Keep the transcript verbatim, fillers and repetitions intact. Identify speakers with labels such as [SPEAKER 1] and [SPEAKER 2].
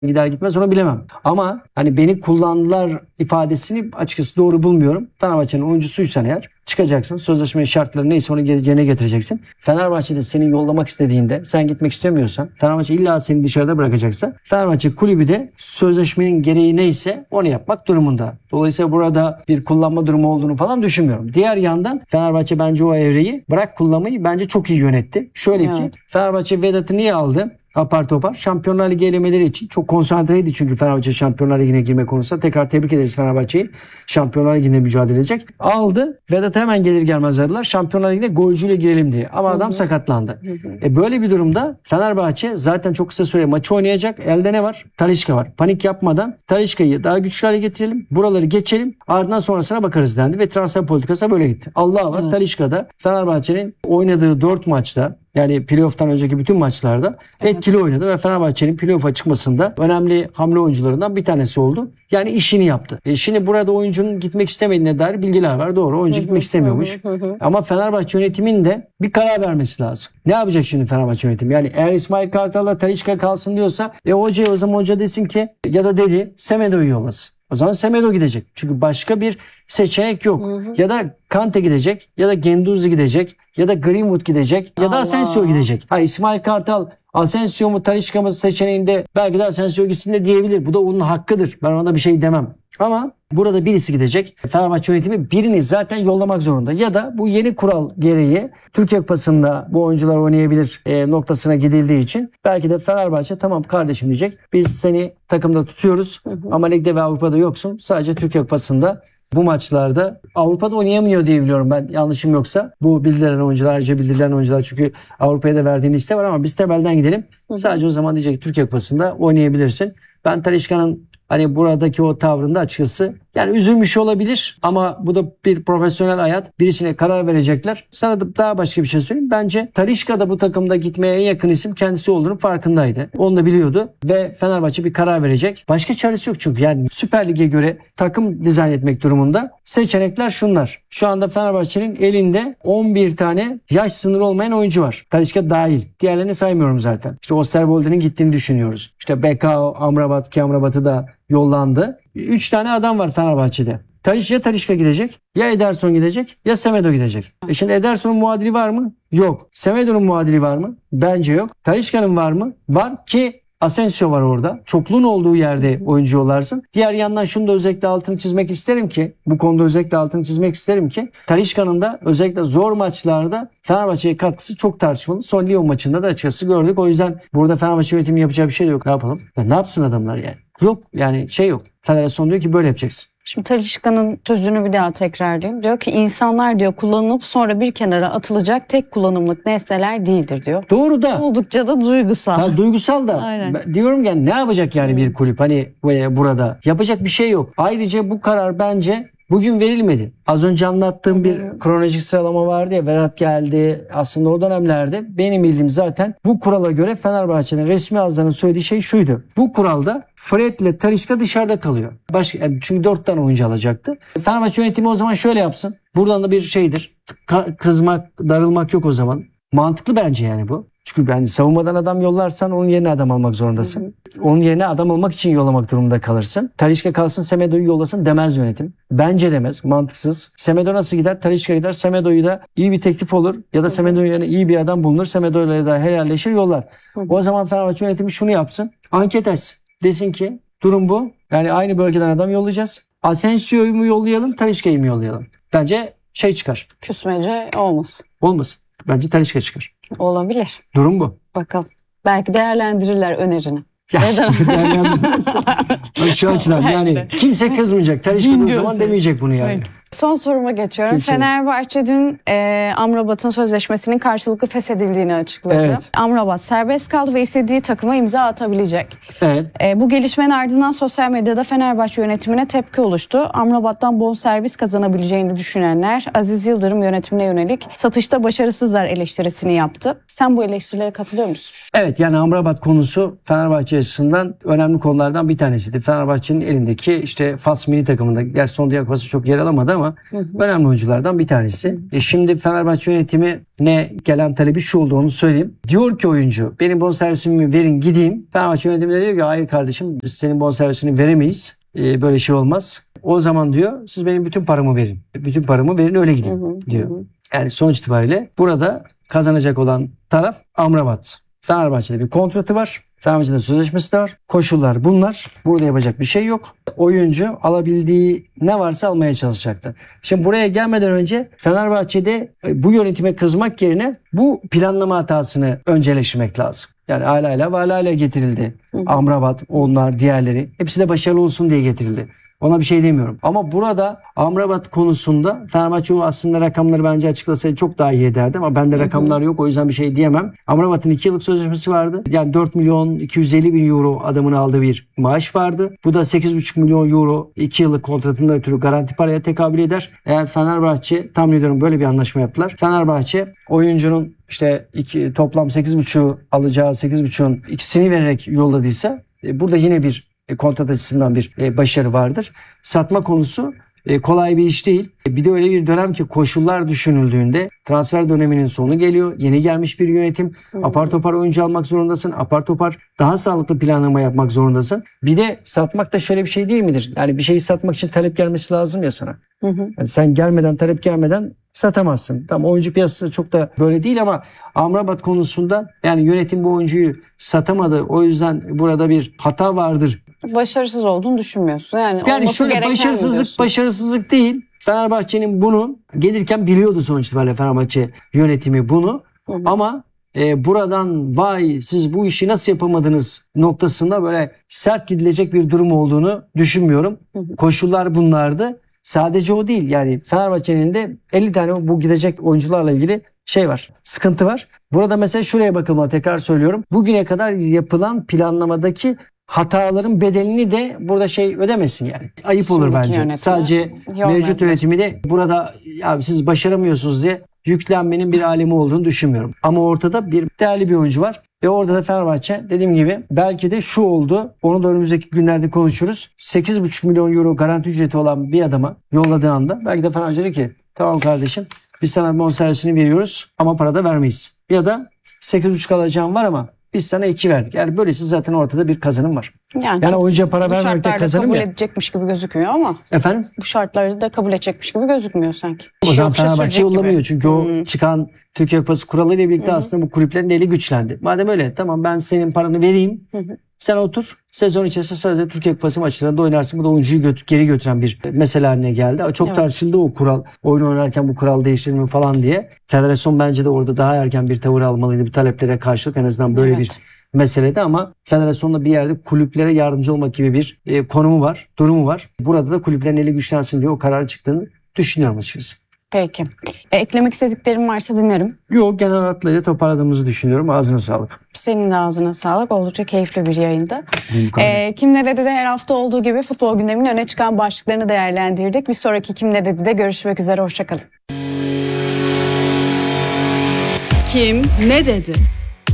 [SPEAKER 1] gider gitmez onu bilemem. Ama hani beni kullandılar ifadesini açıkçası doğru bulmuyorum. Fenerbahçe'nin oyuncusuysan eğer çıkacaksın. Sözleşmenin şartları neyse onu yerine getireceksin. Fenerbahçe'de seni yollamak istediğinde sen gitmek istemiyorsan Fenerbahçe illa seni dışarıda bırakacaksa Fenerbahçe kulübü de sözleşmenin gereği neyse onu yapmak durumunda. Dolayısıyla burada bir kullanma durumu olduğunu falan düşünmüyorum. Diğer yandan Fenerbahçe bence o evreyi bırak kullanmayı bence çok iyi yönetti. Şöyle evet. ki Fenerbahçe Vedat'ı niye aldı? Apar topar. Şampiyonlar Ligi elemeleri için çok konsantreydi çünkü Fenerbahçe Şampiyonlar Ligi'ne girme konusunda. Tekrar tebrik ederiz Fenerbahçe'yi. Şampiyonlar Ligi'nde mücadele edecek. Aldı. Vedat hemen gelir gelmez aradılar. Şampiyonlar Ligi'ne golcüyle girelim diye. Ama adam hı hı. sakatlandı. Hı hı. E böyle bir durumda Fenerbahçe zaten çok kısa süre maçı oynayacak. Elde ne var? Talisca var. Panik yapmadan Talisca'yı daha güçlü hale getirelim. Buraları geçelim. Ardından sonrasına bakarız dendi ve transfer politikası böyle gitti. Allah var. Evet. Talisca'da Fenerbahçe'nin oynadığı dört maçta yani playoff'tan önceki bütün maçlarda evet. etkili oynadı ve Fenerbahçe'nin playoff'a çıkmasında önemli hamle oyuncularından bir tanesi oldu. Yani işini yaptı. E şimdi burada oyuncunun gitmek istemediğine dair bilgiler var. Doğru. Oyuncu hı hı, gitmek istemiyormuş. Hı hı. Ama Fenerbahçe yönetimin de bir karar vermesi lazım. Ne yapacak şimdi Fenerbahçe yönetimi? Yani eğer İsmail Kartal'la Talisca kalsın diyorsa e hocaya o zaman hoca desin ki ya da dedi Semedo'yu yollasın. O zaman Semedo gidecek. Çünkü başka bir seçenek yok. Hı hı. Ya da Kante gidecek ya da Guendouzi gidecek ya da Greenwood gidecek ya da Allah. Asensio gidecek. Ha İsmail Kartal Asensio mu Talisca mı seçeneğinde belki de Asensio gitsin de diyebilir. Bu da onun hakkıdır. Ben ona bir şey demem. Ama burada birisi gidecek. Fenerbahçe yönetimi birini zaten yollamak zorunda. Ya da bu yeni kural gereği Türkiye Kupası'nda bu oyuncular oynayabilir e, noktasına gidildiği için belki de Fenerbahçe tamam kardeşim diyecek. Biz seni takımda tutuyoruz hı hı. ama ligde ve Avrupa'da yoksun. Sadece Türkiye Kupası'nda bu maçlarda Avrupa'da oynayamıyor diye biliyorum ben yanlışım yoksa. Bu bildirilen oyuncular, ayrıca bildirilen oyuncular çünkü Avrupa'ya da verdiğim liste var ama biz temelden gidelim. Hı hı. Sadece o zaman diyecek Türkiye Kupası'nda oynayabilirsin. Ben Talisca'nın hani buradaki o tavrında açıkçası yani üzülmüş olabilir ama bu da bir profesyonel hayat. Birisine karar verecekler. Sana da daha başka bir şey söyleyeyim. Bence Talisca da bu takımda gitmeye en yakın isim kendisi olduğunu farkındaydı. Onu da biliyordu ve Fenerbahçe bir karar verecek. Başka çaresi yok çünkü yani Süper Lig'e göre takım dizayn etmek durumunda. Seçenekler şunlar. Şu anda Fenerbahçe'nin elinde on bir tane yaş sınırı olmayan oyuncu var. Talisca dahil. Diğerlerini saymıyorum zaten. İşte Osterwolde'nin gittiğini düşünüyoruz. İşte Bekao, Amrabat ki Amrabat'ı da yollandı. üç tane adam var Fenerbahçe'de. Talisca ya Talisca gidecek, ya Ederson gidecek, ya Semedo gidecek. E şimdi Ederson'un muadili var mı? Yok. Semedo'nun muadili var mı? Bence yok. Talisca'nın var mı? Var ki Asensio var orada. Çokluğun olduğu yerde oyuncu yollarsın. Diğer yandan şunu da özellikle altını çizmek isterim ki, bu konuda özellikle altını çizmek isterim ki Talisca'nın da özellikle zor maçlarda Fenerbahçe'ye katkısı çok tartışmalı. Son Lyon maçında da açıkçası gördük. O yüzden burada Fenerbahçe yönetimi yapacağı bir şey de yok. Ne yapalım? Ya ne yapsın adamlar yani? Yok yani şey yok. Federasyon diyor ki böyle yapacaksın.
[SPEAKER 2] Şimdi Talisca'nın sözünü bir daha tekrarlayayım. Diyor ki insanlar diyor kullanılıp sonra bir kenara atılacak tek kullanımlık nesneler değildir diyor.
[SPEAKER 1] Doğru da.
[SPEAKER 2] Oldukça da duygusal.
[SPEAKER 1] Ha, duygusal da. Ben diyorum yani ne yapacak yani bir kulüp hani burada? Yapacak bir şey yok. Ayrıca bu karar bence bugün verilmedi. Az önce anlattığım bir kronolojik sıralama vardı ya, Vedat geldi. Aslında o dönemlerde benim bildiğim zaten bu kurala göre Fenerbahçe'nin resmi ağızlarının söylediği şey şuydu. Bu kuralda Fred ile Talisca dışarıda kalıyor. Başka, çünkü dört tane oyuncu alacaktı. Fenerbahçe yönetimi o zaman şöyle yapsın. Buradan da bir şeydir. Kızmak, darılmak yok o zaman. Mantıklı bence yani bu. Çünkü yani savunmadan adam yollarsan onun yerine adam almak zorundasın. Hı hı. Onun yerine adam almak için yollamak durumunda kalırsın. Talisca kalsın Semedo'yu yollasın demez yönetim. Bence demez. Mantıksız. Semedo nasıl gider? Talisca gider. Semedo'yu da iyi bir teklif olur. Ya da Semedo'nun yerine iyi bir adam bulunur. Semedo'yla da helalleşir yollar. Hı hı. O zaman Fenerbahçe yönetimi şunu yapsın. Anket etsin. Desin ki durum bu. Yani aynı bölgeden adam yollayacağız. Asensio'yu mu yollayalım? Talisca'yı mı yollayalım? Bence şey çıkar.
[SPEAKER 2] Küsmece olmasın.
[SPEAKER 1] Olmasın. Bence Talisca çıkar.
[SPEAKER 2] Olabilir.
[SPEAKER 1] Durum bu.
[SPEAKER 2] Bakalım. Belki değerlendirirler önerini.
[SPEAKER 1] Ya, şu açıdan yani kimse kızmayacak. Talisca o zaman demeyecek bunu yani.
[SPEAKER 2] Evet. Son soruma geçiyorum.
[SPEAKER 1] Kimse.
[SPEAKER 2] Fenerbahçe dün e, Amrabat'ın sözleşmesinin karşılıklı feshedildiğini açıkladı. Evet. Amrabat serbest kaldı ve istediği takıma imza atabilecek.
[SPEAKER 1] Evet.
[SPEAKER 2] E, bu gelişmenin ardından sosyal medyada Fenerbahçe yönetimine tepki oluştu. Amrabat'tan bonservis kazanabileceğini düşünenler Aziz Yıldırım yönetimine yönelik satışta başarısızlar eleştirisini yaptı. Sen bu eleştirilere katılıyor musun?
[SPEAKER 1] Evet, yani Amrabat konusu Fenerbahçe açısından önemli konulardan bir tanesiydi. Fenerbahçe'nin elindeki işte Fas milli takımında, gerçi son Dünya Kupası çok yer alamadı ama ama
[SPEAKER 2] Hı hı.
[SPEAKER 1] önemli oyunculardan bir tanesi. E şimdi Fenerbahçe yönetimine gelen talebi şu oldu, onu söyleyeyim. Diyor ki oyuncu, benim bonservisimi verin gideyim. Fenerbahçe yönetimi de diyor ki hayır kardeşim, biz senin bonservisini veremeyiz. E, böyle şey olmaz. O zaman diyor siz benim bütün paramı verin. Bütün paramı verin öyle gidin
[SPEAKER 2] Hı hı,
[SPEAKER 1] diyor.
[SPEAKER 2] hı hı.
[SPEAKER 1] Yani sonuç itibariyle burada kazanacak olan taraf Amrabat. Fenerbahçe'de bir kontratı var. Fenerbahçe'de sözleşmesi de var. Koşullar bunlar. Burada yapacak bir şey yok. Oyuncu alabildiği ne varsa almaya çalışacaktı. Şimdi buraya gelmeden önce Fenerbahçe'de bu yönetime kızmak yerine bu planlama hatasını önceleştirmek lazım. Yani Alayla ve Alayla getirildi. Amrabat, onlar, diğerleri. Hepsi de başarılı olsun diye getirildi. Ona bir şey demiyorum. Ama burada Amrabat konusunda Fenerbahçe aslında rakamları bence açıklasaydı çok daha iyi ederdi. Ama bende rakamlar yok, o yüzden bir şey diyemem. Amrabat'ın iki yıllık sözleşmesi vardı. Yani dört milyon iki yüz elli bin euro adamın aldığı bir maaş vardı. Bu da sekiz buçuk milyon euro iki yıllık kontratından ötürü garanti paraya tekabül eder. Eğer Fenerbahçe, tahmin ediyorum böyle bir anlaşma yaptılar. Fenerbahçe oyuncunun işte iki, toplam sekiz buçuğu alacağı sekiz buçuğun ikisini vererek yolladıysa e, burada yine bir e, kontrat açısından bir e, başarı vardır. Satma konusu e, kolay bir iş değil. E, bir de öyle bir dönem ki koşullar düşünüldüğünde transfer döneminin sonu geliyor. Yeni gelmiş bir yönetim. Hmm. Apar topar oyuncu almak zorundasın. Apar topar daha sağlıklı planlama yapmak zorundasın. Bir de satmak da şöyle bir şey değil midir? Yani bir şeyi satmak için talep gelmesi lazım ya sana. Hı hı. Yani sen gelmeden, talep gelmeden satamazsın. Tamam, oyuncu piyasası çok da böyle değil ama Amrabat konusunda yani yönetim bu oyuncuyu satamadı. O yüzden burada bir hata vardır.
[SPEAKER 2] Başarısız olduğunu düşünmüyorsun. Yani,
[SPEAKER 1] Yani
[SPEAKER 2] olması
[SPEAKER 1] şöyle
[SPEAKER 2] gereken
[SPEAKER 1] başarısızlık
[SPEAKER 2] diyorsun.
[SPEAKER 1] başarısızlık değil. Fenerbahçe'nin bunu gelirken biliyordu sonuç itibariyle Fenerbahçe yönetimi bunu. Hı hı. Ama e, buradan vay siz bu işi nasıl yapamadınız noktasında böyle sert gidilecek bir durum olduğunu düşünmüyorum. Hı hı. Koşullar bunlardı. Sadece o değil, yani Fenerbahçe'nin de elli tane bu gidecek oyuncularla ilgili şey var, sıkıntı var. Burada mesela şuraya bakılmalı, tekrar söylüyorum. Bugüne kadar yapılan planlamadaki hataların bedelini de burada şey ödemesin yani. Ayıp
[SPEAKER 2] Şimdiki
[SPEAKER 1] olur bence.
[SPEAKER 2] yönetime
[SPEAKER 1] Sadece
[SPEAKER 2] yol
[SPEAKER 1] mevcut
[SPEAKER 2] vermez.
[SPEAKER 1] yönetimi de burada ya siz başaramıyorsunuz diye yüklenmenin bir alemi olduğunu düşünmüyorum. Ama ortada bir değerli bir oyuncu var. Ve orada da Fenerbahçe dediğim gibi belki de şu oldu. Onu da önümüzdeki günlerde konuşuruz. sekiz buçuk milyon euro garanti ücreti olan bir adama yolladığı anda belki de Fenerbahçe dedi ki tamam kardeşim biz sana bonservisini veriyoruz ama para da vermeyiz. Ya da sekiz buçuk alacağım var ama biz sana iki verdik. Yani böylesi zaten ortada bir kazanım var.
[SPEAKER 2] Yani,
[SPEAKER 1] Yani
[SPEAKER 2] çok-
[SPEAKER 1] oyuncuya para
[SPEAKER 2] bu
[SPEAKER 1] vermekte
[SPEAKER 2] şartlarda
[SPEAKER 1] kazanım
[SPEAKER 2] kabul
[SPEAKER 1] ya.
[SPEAKER 2] edecekmiş gibi gözükmüyor ama
[SPEAKER 1] Efendim?
[SPEAKER 2] bu şartlarda da kabul edecekmiş gibi gözükmüyor sanki.
[SPEAKER 1] O zaman
[SPEAKER 2] Yoksa
[SPEAKER 1] Fenerbahçe
[SPEAKER 2] sürecek gibi.
[SPEAKER 1] yollamıyor. Çünkü o
[SPEAKER 2] Hmm.
[SPEAKER 1] çıkan Türkiye Kupası kuralıyla birlikte aslında bu kulüplerin eli güçlendi. Madem öyle tamam ben senin paranı vereyim.
[SPEAKER 2] Hı hı.
[SPEAKER 1] Sen otur. Sezon içerisinde sadece Türkiye Kupası maçlarında oynarsın. Bu da oyuncuyu götür, geri götüren bir mesele haline geldi. Çok
[SPEAKER 2] Evet.
[SPEAKER 1] tartışıldı o kural. Oyun oynarken bu kural değiştirir mi falan diye. Federasyon bence de orada daha erken bir tavır almalıydı. Bu taleplere karşılık en azından böyle
[SPEAKER 2] Evet.
[SPEAKER 1] bir meselede ama federasyonda bir yerde kulüplere yardımcı olmak gibi bir e, konumu var, durumu var. Burada da kulüplerin eli güçlensin diye o karar çıktığını düşünüyorum açıkçası.
[SPEAKER 2] Peki. E, eklemek istediklerim varsa dinlerim.
[SPEAKER 1] Yok, genel hatlarıyla toparladığımızı düşünüyorum. Ağzına sağlık.
[SPEAKER 2] Senin de ağzına sağlık. Oldukça keyifli bir yayındı.
[SPEAKER 1] Benim kalbim.
[SPEAKER 2] E, Kim Ne Dedi de her hafta olduğu gibi futbol gündeminin öne çıkan başlıklarını değerlendirdik. Bir sonraki Kim Ne Dedi de görüşmek üzere. Hoşçakalın.
[SPEAKER 3] Kim ne dedi?